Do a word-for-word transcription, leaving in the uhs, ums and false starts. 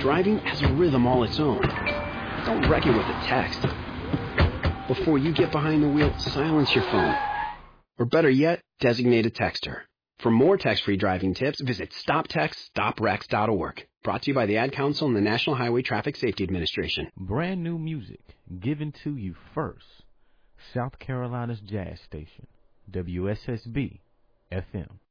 Driving has a rhythm all its own. Don't wreck it with a text. Before you get behind the wheel, silence your phone. Or better yet, designate a texter. For more text-free driving tips, visit stop text stop wrecks dot org. Brought to you by the Ad Council and the National Highway Traffic Safety Administration. Brand new music given to you first. South Carolina's Jazz Station, W S S B F M.